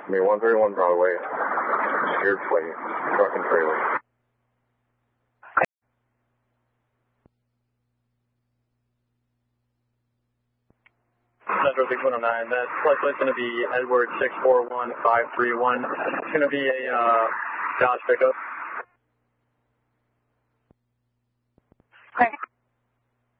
I mean, 131 Broadway, shared plate, truck and trailer. Metro 6109, that flight plan's going to be Edward 641531. It's going to be a Dodge pickup. Okay.